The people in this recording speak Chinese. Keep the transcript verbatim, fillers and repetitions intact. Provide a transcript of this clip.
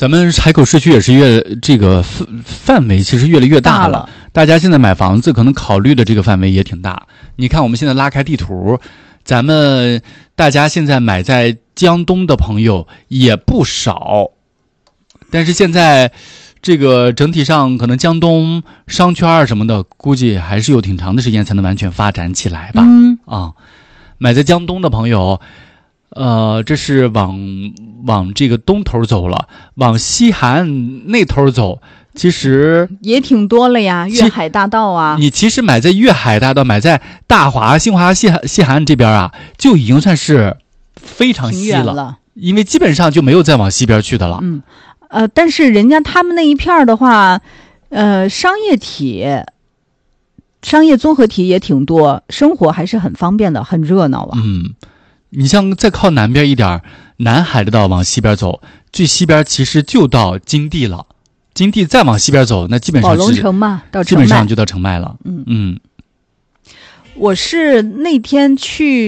咱们海口市区也是越这个范围其实越来越大了，大了大家现在买房子可能考虑的这个范围也挺大。你看我们现在拉开地图，咱们大家现在买在江东的朋友也不少，但是现在这个整体上可能江东商圈什么的估计还是有挺长的时间才能完全发展起来吧。 嗯啊，买在江东的朋友呃，这是往往这个东头走了，往西韩那头走，其实也挺多了呀。粤海大道啊， 你其实买在粤海大道，买在大华、新华、西韩、西韩这边啊，就已经算是非常西了， 了因为基本上就没有再往西边去的了。 嗯，呃，但是人家他们那一片的话，呃，商业体、商业综合体也挺多，生活还是很方便的，很热闹啊。 嗯。你像再靠南边一点，南海的道往西边走，最西边其实就到金地了。金地再往西边走，那基本上宝龙城嘛，到基本上就到澄迈了。 嗯嗯， 我是那天去。